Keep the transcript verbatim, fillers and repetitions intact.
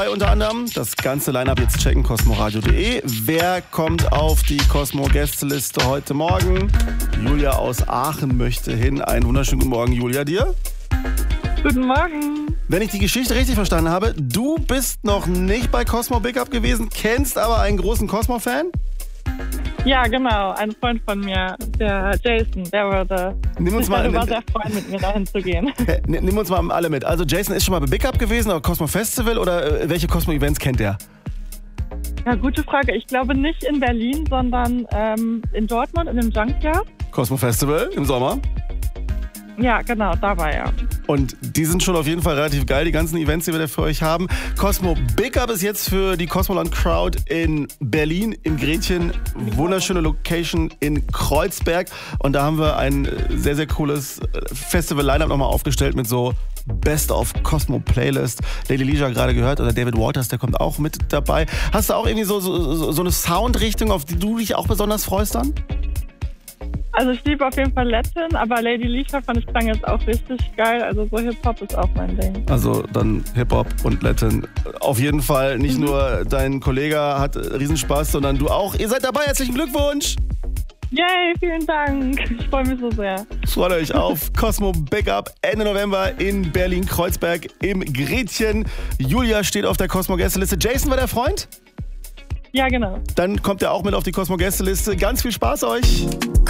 Unter anderem das ganze Line-Up jetzt checken, cosmoradio punkt de. Wer kommt auf die Cosmo-Gästeliste heute Morgen? Julia aus Aachen möchte hin. Einen wunderschönen guten Morgen, Julia, dir. Guten Morgen. Wenn ich die Geschichte richtig verstanden habe, du bist noch nicht bei Cosmo Big Up gewesen, kennst aber einen großen Cosmo-Fan? Ja, genau. Ein Freund von mir, der Jason, der würde nimm uns sich mal, darüber nimm, sehr freuen, mit mir dahin zu gehen. Nimm uns mal alle mit. Also Jason ist schon mal bei Big Up gewesen, oder Cosmo Festival, oder welche Cosmo-Events kennt der? Ja, gute Frage. Ich glaube nicht in Berlin, sondern ähm, in Dortmund, in dem Junkyard. Cosmo Festival im Sommer? Ja, genau, da war er. Und die sind schon auf jeden Fall relativ geil, die ganzen Events, die wir da für euch haben. Cosmo Big Up ist jetzt für die Cosmoland Crowd in Berlin, im Gretchen. Wunderschöne Location in Kreuzberg. Und da haben wir ein sehr, sehr cooles Festival-Line-Up nochmal aufgestellt mit so Best of Cosmo Playlist. Daily Leisure gerade gehört, oder David Waters, der kommt auch mit dabei. Hast du auch irgendwie so, so, so eine Soundrichtung, auf die du dich auch besonders freust dann? Also ich liebe auf jeden Fall Latin, aber Lady Leisure fand ich klang jetzt auch richtig geil. Also so Hip-Hop ist auch mein Ding. Also dann Hip-Hop und Latin. Auf jeden Fall, nicht mhm. nur dein Kollege hat Riesenspaß, sondern du auch. Ihr seid dabei, herzlichen Glückwunsch! Yay, vielen Dank. Ich freue mich so sehr. Freut euch auf Cosmo Big Up Ende November in Berlin-Kreuzberg im Gretchen. Julia steht auf der Cosmo-Gästeliste. Jason war der Freund? Ja, genau. Dann kommt er auch mit auf die Cosmo-Gästeliste. Ganz viel Spaß euch!